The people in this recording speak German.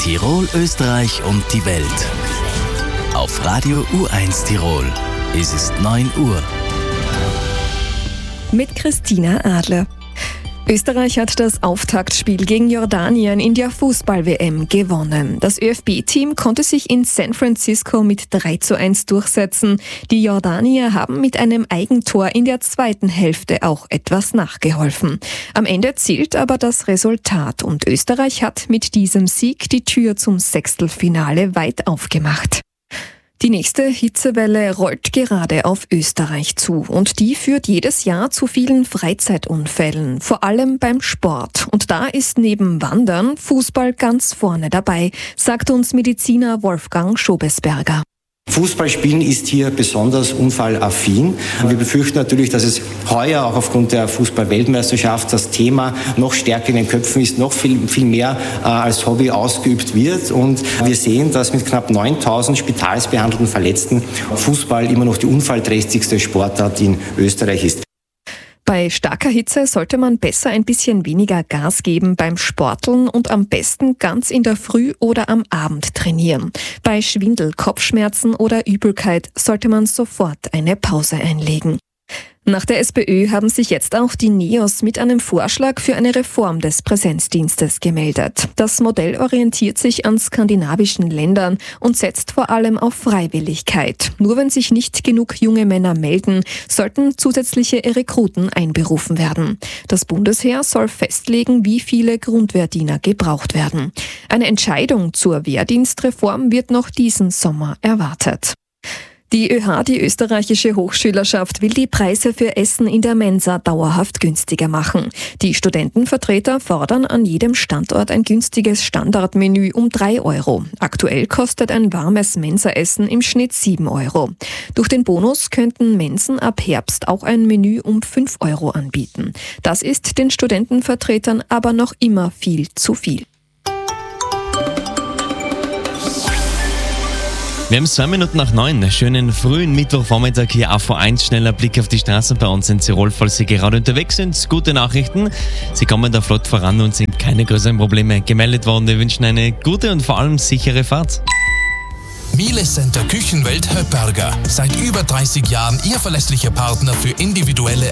Tirol, Österreich und die Welt. Auf Radio U1 Tirol. Es ist 9 Uhr. Mit Christina Adler. Österreich hat das Auftaktspiel gegen Jordanien in der Fußball-WM gewonnen. Das ÖFB-Team konnte sich in San Francisco mit 3:1 durchsetzen. Die Jordanier haben mit einem Eigentor in der zweiten Hälfte auch etwas nachgeholfen. Am Ende zählt aber das Resultat und Österreich hat mit diesem Sieg die Tür zum Sechstelfinale weit aufgemacht. Die nächste Hitzewelle rollt gerade auf Österreich zu und die führt jedes Jahr zu vielen Freizeitunfällen, vor allem beim Sport. Und da ist neben Wandern Fußball ganz vorne dabei, sagt uns Mediziner Wolfgang Schobesberger. Fußballspielen ist hier besonders unfallaffin. Wir befürchten natürlich, dass es heuer auch aufgrund der Fußball-Weltmeisterschaft das Thema noch stärker in den Köpfen ist, noch viel mehr als Hobby ausgeübt wird. Und wir sehen, dass mit knapp 9.000 spitalsbehandelten Verletzten Fußball immer noch die unfallträchtigste Sportart in Österreich ist. Bei starker Hitze sollte man besser ein bisschen weniger Gas geben beim Sporteln und am besten ganz in der Früh oder am Abend trainieren. Bei Schwindel, Kopfschmerzen oder Übelkeit sollte man sofort eine Pause einlegen. Nach der SPÖ haben sich jetzt auch die NEOS mit einem Vorschlag für eine Reform des Präsenzdienstes gemeldet. Das Modell orientiert sich an skandinavischen Ländern und setzt vor allem auf Freiwilligkeit. Nur wenn sich nicht genug junge Männer melden, sollten zusätzliche Rekruten einberufen werden. Das Bundesheer soll festlegen, wie viele Grundwehrdiener gebraucht werden. Eine Entscheidung zur Wehrdienstreform wird noch diesen Sommer erwartet. Die ÖH, die österreichische Hochschülerschaft, will die Preise für Essen in der Mensa dauerhaft günstiger machen. Die Studentenvertreter fordern an jedem Standort ein günstiges Standardmenü um 3 Euro. Aktuell kostet ein warmes Mensaessen im Schnitt 7 Euro. Durch den Bonus könnten Mensen ab Herbst auch ein Menü um 5 Euro anbieten. Das ist den Studentenvertretern aber noch immer viel zu viel. Wir haben 2 Minuten nach 9. Schönen frühen Mittwochvormittag hier auf V1. Schneller Blick auf die Straßen bei uns in Tirol, falls Sie gerade unterwegs sind. Gute Nachrichten. Sie kommen da flott voran und sind keine größeren Probleme gemeldet worden. Wir wünschen eine gute und vor allem sichere Fahrt. Miele Center Küchenwelt Höpperger. Seit über 30 Jahren Ihr verlässlicher Partner für individuelle